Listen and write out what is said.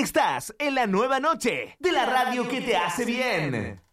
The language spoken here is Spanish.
Estás en la nueva noche de la radio que te hace bien.